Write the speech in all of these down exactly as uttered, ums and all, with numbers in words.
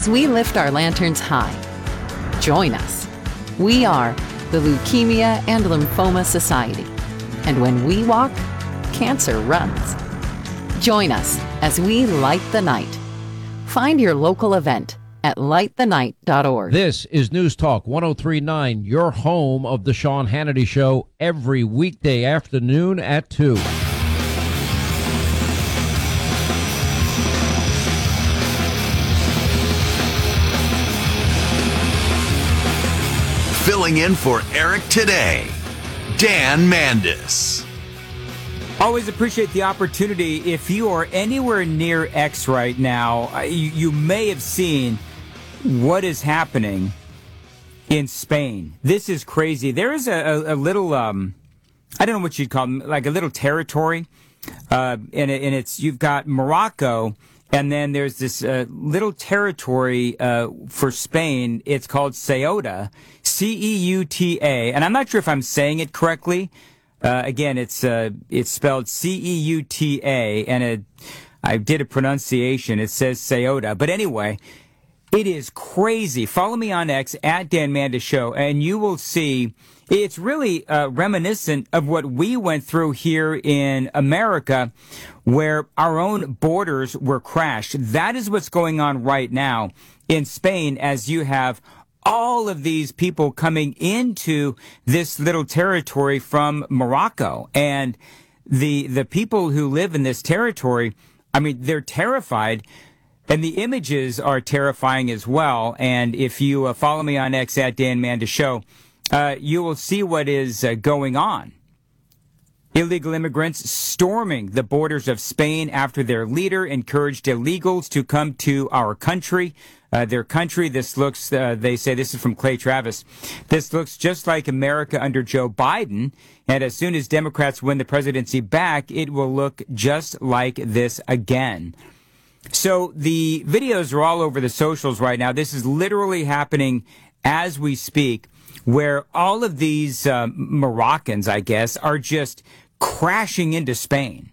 as we lift our lanterns high. Join us. We are the Leukemia and Lymphoma Society. And when we walk, cancer runs. Join us as we light the night. Find your local event at light the night dot org. This is News Talk one oh three point nine, your home of the Sean Hannity Show, every weekday afternoon at two. Filling in for Eric today, Dan Mandis. Always appreciate the opportunity. If you are anywhere near X right now, you, you may have seen what is happening in Spain. This is crazy. There is a, a, a little, um, I don't know what you'd call them, like a little territory. Uh, and, it, and it's, you've got Morocco, and then there's this uh, little territory uh, for Spain. It's called Ceuta, C E U T A. And I'm not sure if I'm saying it correctly. Uh, again, it's uh, it's spelled C E U T A, and it, I did a pronunciation. It says Ceuta. But anyway, it is crazy. Follow me on X, at Dan Mandis Show, and you will see it's really uh, reminiscent of what we went through here in America, where our own borders were crashed. That is what's going on right now in Spain, as you have all of these people coming into this little territory from Morocco. And the the people who live in this territory, I mean, they're terrified. And the images are terrifying as well. And if you uh, follow me on X, at Dan Mandis Show, uh, you will see what is uh, going on. Illegal immigrants storming the borders of Spain after their leader encouraged illegals to come to our country. Uh, their country, this looks, uh, they say, this is from Clay Travis, this looks just like America under Joe Biden. And as soon as Democrats win the presidency back, it will look just like this again. So the videos are all over the socials right now. This is literally happening as we speak, where all of these uh, Moroccans, I guess, are just crashing into Spain.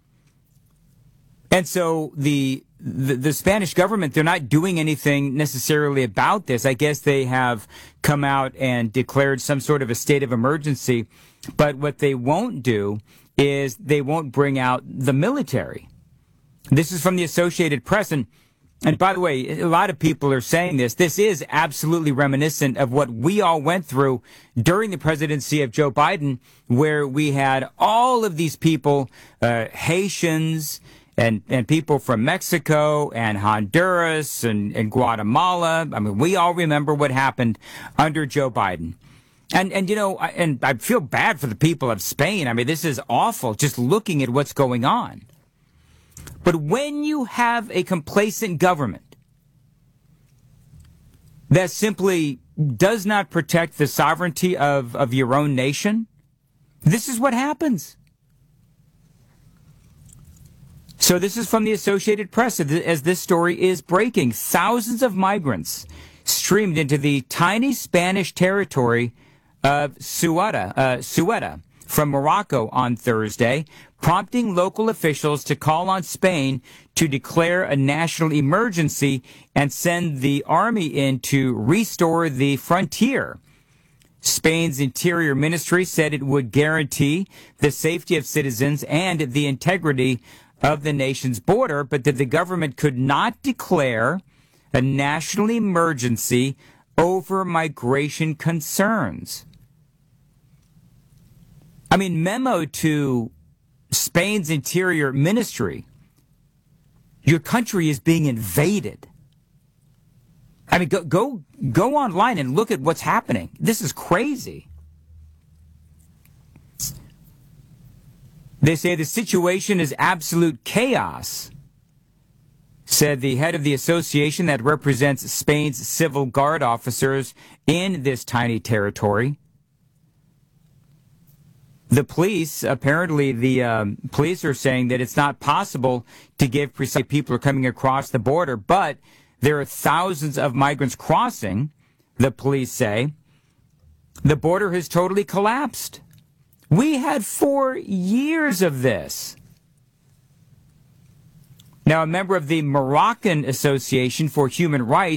And so the, the the Spanish government, they're not doing anything necessarily about this. I guess they have come out and declared some sort of a state of emergency. But what they won't do is they won't bring out the military. This is from the Associated Press. And, and by the way, a lot of people are saying this. This is absolutely reminiscent of what we all went through during the presidency of Joe Biden, where we had all of these people, uh, Haitians and, and people from Mexico and Honduras and, and Guatemala. I mean, we all remember what happened under Joe Biden. And, and you know, I, and I feel bad for the people of Spain. I mean, this is awful just looking at what's going on. But when you have a complacent government that simply does not protect the sovereignty of, of your own nation, this is what happens. So this is from the Associated Press, as this story is breaking. Thousands of migrants streamed into the tiny Spanish territory of Ceuta, uh, Ceuta from Morocco on Thursday, prompting local officials to call on Spain to declare a national emergency and send the army in to restore the frontier. Spain's Interior Ministry said it would guarantee the safety of citizens and the integrity of the nation's border, but that the government could not declare a national emergency over migration concerns. I mean, memo to Spain's Interior Ministry. Your country is being invaded. I mean, go, go, go online and look at what's happening. This is crazy. They say the situation is absolute chaos, said the head of the association that represents Spain's civil guard officers in this tiny territory. The police, apparently the um, police are saying that it's not possible to give precise people are coming across the border, but there are thousands of migrants crossing, the police say. The border has totally collapsed. We had four years of this. Now, a member of the Moroccan Association for Human Rights